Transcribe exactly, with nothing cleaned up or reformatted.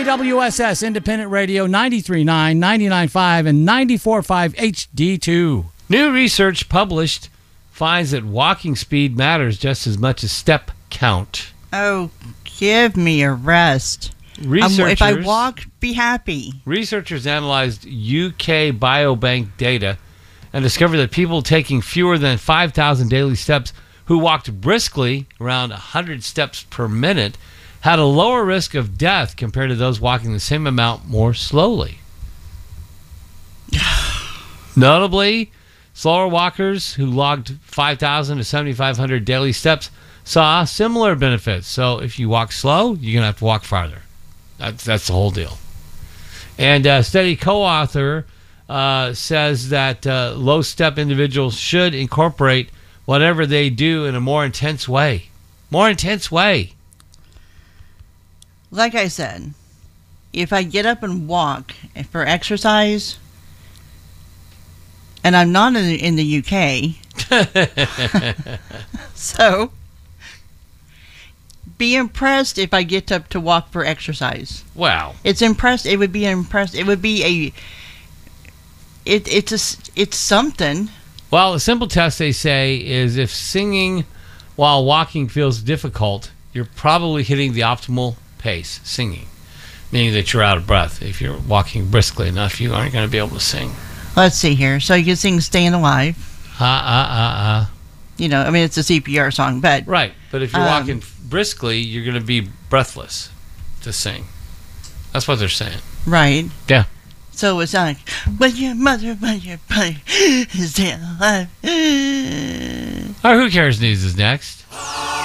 K W S S Independent Radio, ninety-three point nine, ninety-nine point five, and ninety-four point five H D two. New research published finds that walking speed matters just as much as step count. Oh, give me a rest. Researchers, um, if I walk, be happy. Researchers analyzed U K Biobank data and discovered that people taking fewer than five thousand daily steps who walked briskly, around one hundred steps per minute, had a lower risk of death compared to those walking the same amount more slowly. Notably, slower walkers who logged five thousand to seventy-five hundred daily steps saw similar benefits. So if you walk slow, you're going to have to walk farther. That's, that's the whole deal. And a study co-author uh, says that uh, low-step individuals should incorporate whatever they do in a more intense way. More intense way. Like I said, if I get up and walk for exercise, and I'm not in the, in the U K, so be impressed if I get up to walk for exercise. Wow. It's impressed. It would be impressed. It would be a. It it's a it's something. Well, a simple test they say is if singing while walking feels difficult, you're probably hitting the optimal pace singing, meaning that you're out of breath. If you're walking briskly enough, you aren't going to be able to sing. Let's see here. So you can sing "Staying Alive." Ha ah ah ah. You know, I mean, it's a C P R song, but right. But if you're um, walking briskly, you're going to be breathless to sing. That's what they're saying. Right. Yeah. So it's like, when your mother, when your father is still alive. All right, Who Cares News is next.